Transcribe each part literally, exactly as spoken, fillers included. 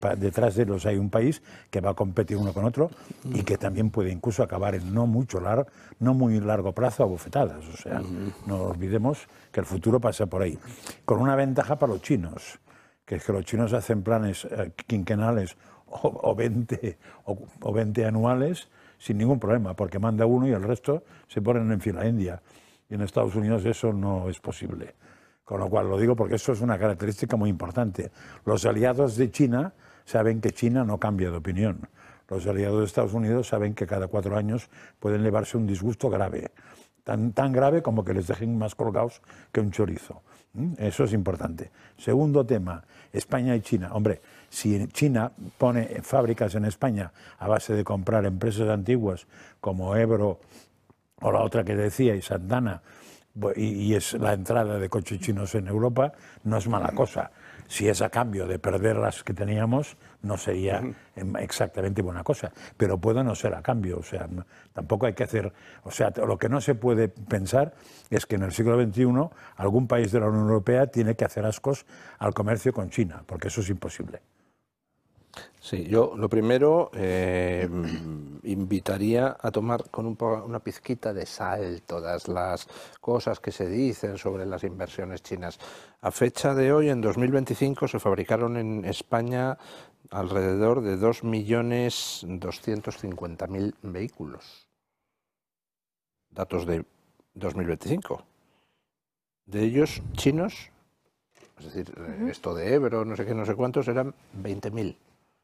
detrás de ellos hay un país que va a competir uno con otro y que también puede incluso acabar en no mucho largo, no muy largo plazo a bofetadas. O sea, no olvidemos que el futuro pasa por ahí. Con una ventaja para los chinos, que es que los chinos hacen planes eh, quinquenales o, o, veinte, o, o veinte anuales sin ningún problema, porque manda uno y el resto se ponen en fila india. Y en Estados Unidos eso no es posible. Con lo cual lo digo porque eso es una característica muy importante. Los aliados de China saben que China no cambia de opinión. Los aliados de Estados Unidos saben que cada cuatro años pueden llevarse un disgusto grave, tan, tan grave como que les dejen más colgados que un chorizo. ¿Mm? Eso es importante. Segundo tema, España y China. Hombre, si China pone fábricas en España a base de comprar empresas antiguas como Ebro o la otra que decía, y Santana, y, y es la entrada de coches chinos en Europa, no es mala cosa. Si es a cambio de perder las que teníamos, no sería exactamente buena cosa. Pero puede no ser a cambio. O sea, tampoco hay que hacer... O sea, lo que no se puede pensar es que en el siglo veintiuno algún país de la Unión Europea tiene que hacer ascos al comercio con China, porque eso es imposible. Sí, yo lo primero eh, invitaría a tomar con un po una pizquita de sal todas las cosas que se dicen sobre las inversiones chinas. A fecha de hoy, en dos mil veinticinco, se fabricaron en España alrededor de dos millones doscientos cincuenta mil vehículos. Datos de dos mil veinticinco. De ellos, chinos, es decir, uh-huh. esto de Ebro, no sé qué, no sé cuántos, eran veinte mil.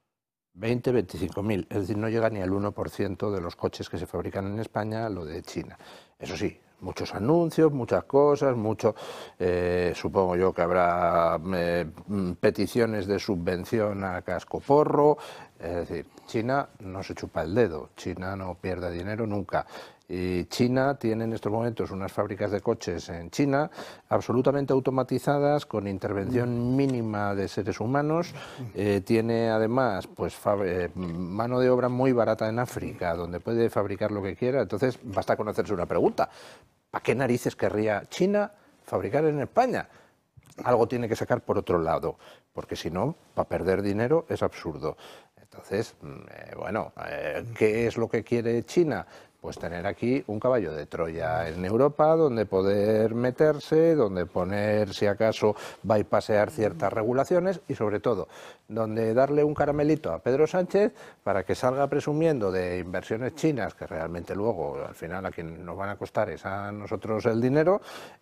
veinte, veinticinco mil, es decir, no llega ni al uno por ciento de los coches que se fabrican en España, lo de China. Eso sí, muchos anuncios, muchas cosas, mucho, eh, supongo yo que habrá eh, peticiones de subvención a cascoporro, es decir, China no se chupa el dedo, China no pierde dinero nunca. Y China tiene en estos momentos unas fábricas de coches en China absolutamente automatizadas, con intervención mínima de seres humanos. Eh, tiene además pues eh, mano de obra muy barata en África, donde puede fabricar lo que quiera. Entonces basta con hacerse una pregunta: ¿para qué narices querría China fabricar en España? Algo tiene que sacar por otro lado, porque si no, para perder dinero es absurdo. Entonces, eh, bueno, eh, ¿qué es lo que quiere China? Pues tener aquí un caballo de Troya en Europa donde poder meterse, donde poner, si acaso, bypassear ciertas regulaciones y, sobre todo, donde darle un caramelito a Pedro Sánchez para que salga presumiendo de inversiones chinas, que realmente luego, al final, a quien nos van a costar es a nosotros el dinero,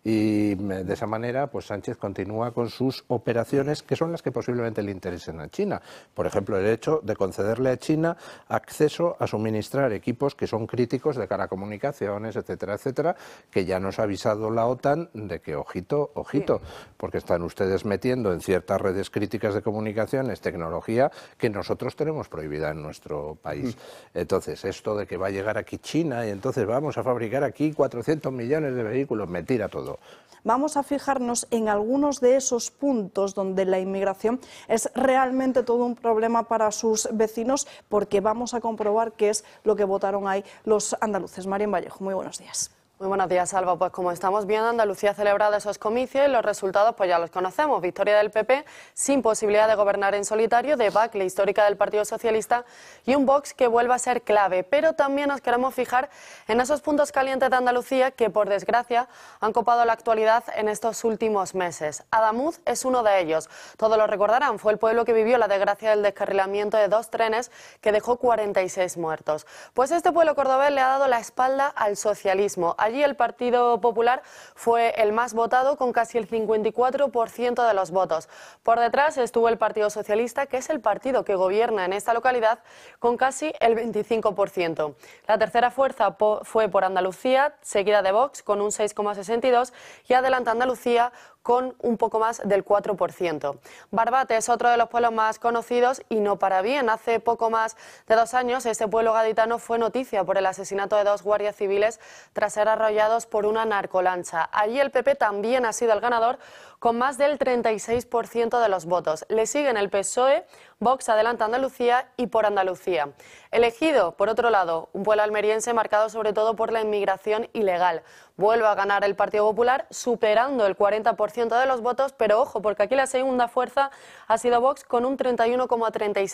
y de esa manera, pues Sánchez continúa con sus operaciones, que son las que posiblemente le interesen a China. Por ejemplo, el hecho de concederle a China acceso a suministrar equipos que son críticos de cara a comunicaciones, etcétera, etcétera, que ya nos ha avisado la OTAN de que ojito, ojito, porque están ustedes metiendo en ciertas redes críticas de comunicaciones tecnología que nosotros tenemos prohibida en nuestro país. Entonces, esto de que va a llegar aquí China y entonces vamos a fabricar aquí cuatrocientos millones de vehículos, me tira todo. Vamos a fijarnos en algunos de esos puntos donde la inmigración es realmente todo un problema para sus vecinos, porque vamos a comprobar qué es lo que votaron ahí los andaluces. Marian Vallejo, muy buenos días. Muy buenos días, Alba. Pues como estamos viendo, Andalucía ha celebrado esos comicios y los resultados pues ya los conocemos. Victoria del P P sin posibilidad de gobernar en solitario, debacle histórica del Partido Socialista y un Vox que vuelve a ser clave. Pero también nos queremos fijar en esos puntos calientes de Andalucía que, por desgracia, han copado la actualidad en estos últimos meses. Adamuz es uno de ellos. Todos lo recordarán, fue el pueblo que vivió la desgracia del descarrilamiento de dos trenes que dejó cuarenta y seis muertos. Pues este pueblo cordobés le ha dado la espalda al socialismo. Allí el Partido Popular fue el más votado, con casi el cincuenta y cuatro por ciento de los votos. Por detrás estuvo el Partido Socialista, que es el partido que gobierna en esta localidad, con casi el veinticinco por ciento. La tercera fuerza fue por Andalucía, seguida de Vox con un seis coma sesenta y dos por ciento y Adelante Andalucía con un poco más del cuatro por ciento. Barbate es otro de los pueblos más conocidos y no para bien. Hace poco más de dos años este pueblo gaditano fue noticia por el asesinato de dos guardias civiles tras ser arrollados por una narcolancha. Allí el P P también ha sido el ganador, con más del treinta y seis por ciento de los votos. Le siguen el P S O E, Vox, Adelante Andalucía y Por Andalucía. Elegido, por otro lado, un pueblo almeriense marcado sobre todo por la inmigración ilegal. Vuelve a ganar el Partido Popular, superando el cuarenta por ciento de los votos, pero ojo, porque aquí la segunda fuerza ha sido Vox con un treinta y uno coma treinta y